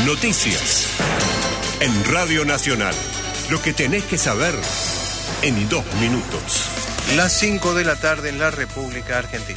Noticias. En Radio Nacional. Lo que tenés que saber en 2 minutos. Las 5 de la tarde en la República Argentina.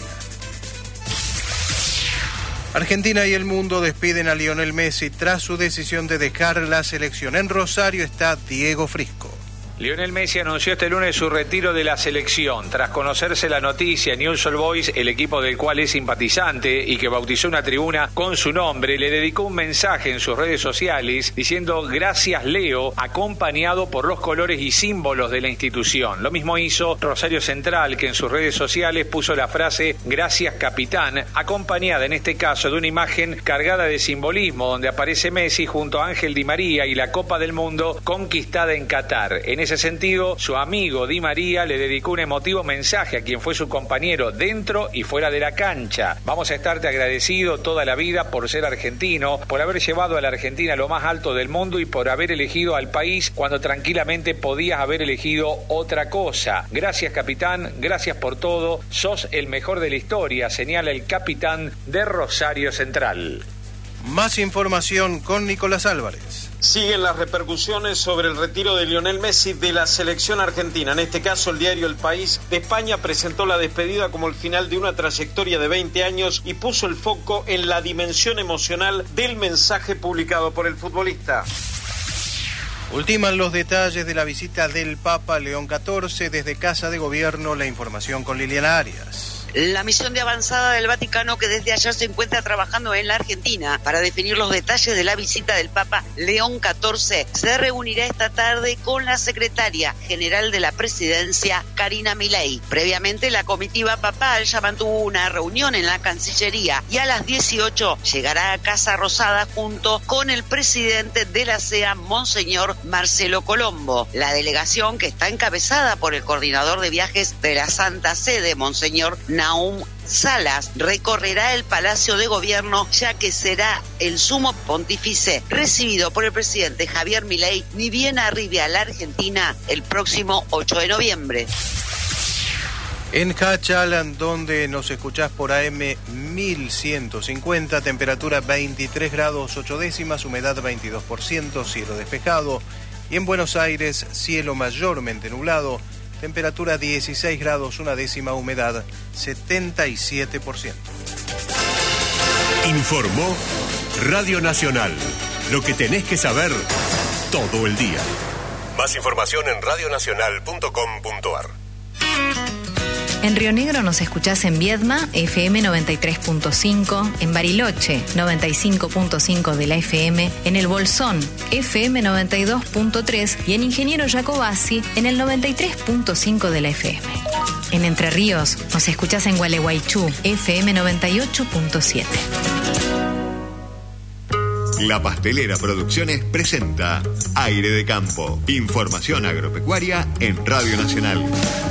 Argentina y el mundo despiden a Lionel Messi tras su decisión de dejar la selección. En Rosario está Diego Frisco. Lionel Messi anunció este lunes su retiro de la selección. Tras conocerse la noticia, Newell's Old Boys, el equipo del cual es simpatizante y que bautizó una tribuna con su nombre, le dedicó un mensaje en sus redes sociales diciendo "Gracias Leo", acompañado por los colores y símbolos de la institución. Lo mismo hizo Rosario Central, que en sus redes sociales puso la frase "Gracias capitán", acompañada en este caso de una imagen cargada de simbolismo donde aparece Messi junto a Ángel Di María y la Copa del Mundo conquistada en Qatar. En ese sentido, su amigo Di María le dedicó un emotivo mensaje a quien fue su compañero dentro y fuera de la cancha. "Vamos a estarte agradecido toda la vida por ser argentino, por haber llevado a la Argentina a lo más alto del mundo y por haber elegido al país cuando tranquilamente podías haber elegido otra cosa. Gracias capitán, gracias por todo, sos el mejor de la historia", señala el capitán de Rosario Central. Más información con Nicolás Álvarez. Siguen las repercusiones sobre el retiro de Lionel Messi de la selección argentina. En este caso, el diario El País de España presentó la despedida como el final de una trayectoria de 20 años y puso el foco en la dimensión emocional del mensaje publicado por el futbolista. Ultiman los detalles de la visita del Papa León XIV. Desde Casa de Gobierno, la información con Liliana Arias. La misión de avanzada del Vaticano, que desde ayer se encuentra trabajando en la Argentina para definir los detalles de la visita del Papa León XIV, se reunirá esta tarde con la secretaria general de la presidencia, Karina Milei. Previamente, la comitiva papal ya mantuvo una reunión en la Cancillería y a las 18 llegará a Casa Rosada junto con el presidente de la CEA, Monseñor Marcelo Colombo. La delegación, que está encabezada por el coordinador de viajes de la Santa Sede, Monseñor Nahum Salas, recorrerá el Palacio de Gobierno, ya que será el sumo pontífice recibido por el presidente Javier Milei ni bien arribe a la Argentina el próximo 8 de noviembre. En Hachal, donde nos escuchás por AM 1150, temperatura 23 grados 8 décimas, humedad 22%, cielo despejado. Y en Buenos Aires, cielo mayormente nublado, temperatura 16 grados 1 décima, humedad 77%. Informó Radio Nacional. Lo que tenés que saber todo el día. Más información en radionacional.com.ar. En Río Negro nos escuchás en Viedma, FM 93.5, en Bariloche, 95.5 de la FM, en El Bolsón, FM 92.3 y en Ingeniero Jacobasi, en el 93.5 de la FM. En Entre Ríos nos escuchás en Gualeguaychú, FM 98.7. La Pastelera Producciones presenta Aire de Campo. Información agropecuaria en Radio Nacional.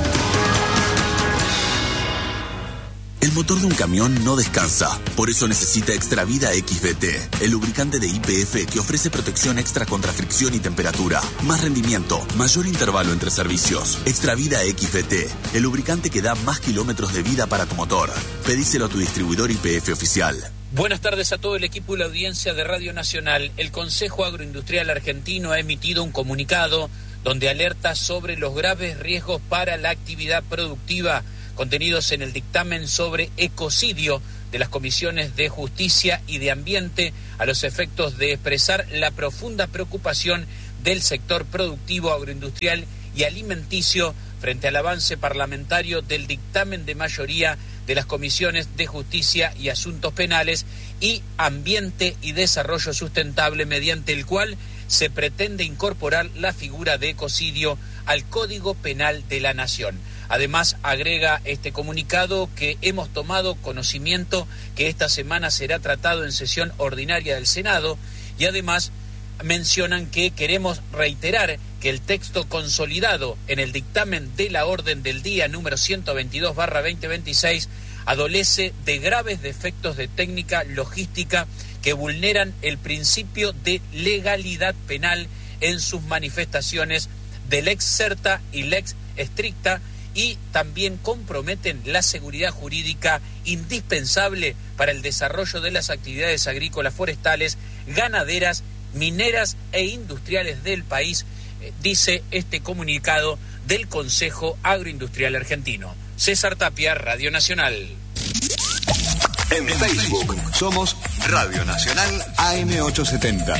El motor de un camión no descansa, por eso necesita Extravida XVT, el lubricante de YPF que ofrece protección extra contra fricción y temperatura, más rendimiento, mayor intervalo entre servicios. Extravida XVT, el lubricante que da más kilómetros de vida para tu motor. Pedíselo a tu distribuidor YPF oficial. Buenas tardes a todo el equipo y la audiencia de Radio Nacional. El Consejo Agroindustrial Argentino ha emitido un comunicado donde alerta sobre los graves riesgos para la actividad productiva contenidos en el dictamen sobre ecocidio de las comisiones de Justicia y de Ambiente, a los efectos de expresar la profunda preocupación del sector productivo, agroindustrial y alimenticio frente al avance parlamentario del dictamen de mayoría de las comisiones de Justicia y Asuntos Penales y Ambiente y Desarrollo Sustentable, mediante el cual se pretende incorporar la figura de ecocidio al Código Penal de la Nación. Además, agrega este comunicado que hemos tomado conocimiento que esta semana será tratado en sesión ordinaria del Senado y además mencionan que queremos reiterar que el texto consolidado en el dictamen de la orden del día número 122/2026 adolece de graves defectos de técnica logística que vulneran el principio de legalidad penal en sus manifestaciones de lex certa y lex stricta, y también comprometen la seguridad jurídica indispensable para el desarrollo de las actividades agrícolas, forestales, ganaderas, mineras e industriales del país, dice este comunicado del Consejo Agroindustrial Argentino. César Tapia, Radio Nacional. En Facebook somos Radio Nacional AM870.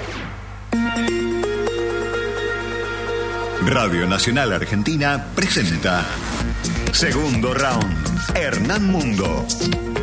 Radio Nacional Argentina presenta Segundo Round, Hernán Mundo.